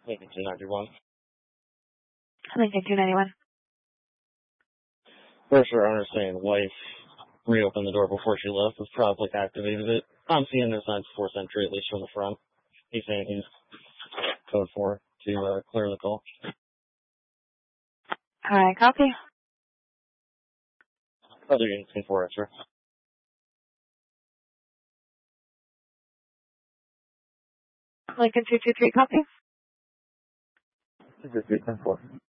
Lincoln 291. Lincoln 291. First, our owner saying wife reopened the door before she left, was probably activated it. I'm seeing no signs of forced entry, at least from the front. He's saying he's code 4 to clear the call. Alright, copy. Other units in 4 extra. Lincoln 223, copy. 223, 10-4.